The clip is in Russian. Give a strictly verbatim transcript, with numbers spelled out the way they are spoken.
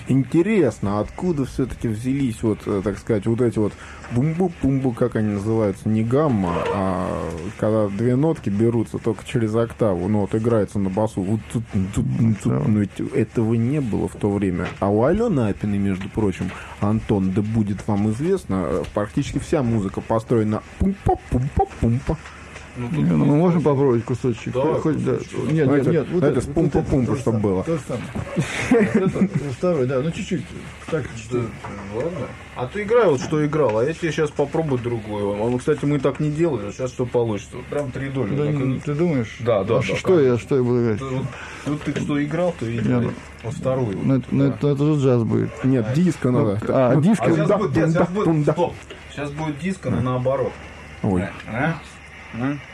Интересно, откуда все-таки взялись, вот, так сказать, вот эти вот бумбу-пумбу, как они называются, не гамма, а когда две нотки берутся только через октаву, ну вот играется на басу, вот тут, тут, тут, ну, ведь этого не было в то время. А у Алены Апиной, между прочим, Антон, да будет вам известно, практически вся музыка построена пумпа-пумпа-пумпа. Ну, не, ну мы можем попробовать кусочек. Давай, хоть, да. Нет, нет, нет, вот это это, с пумпа-пумпа, вот чтобы было. То же самое. Это второй, да, ну чуть-чуть. Так, Ладно. А ты играй вот что играл, а я тебе сейчас попробую другую. Он, кстати, мы так не делали, сейчас что получится. Вот прям три доли. Да, так, не, ты думаешь? Да, да. А да, что, я, что я буду играть? Вот, вот ты что играл, то и играй. Вот вторую. Ну, это, ну, это, это же джаз будет. Нет, диско надо. А, диско. А сейчас да, будет, нет, да, сейчас будет, да. стоп. Сейчас будет диско, но наоборот. Ой. А? А?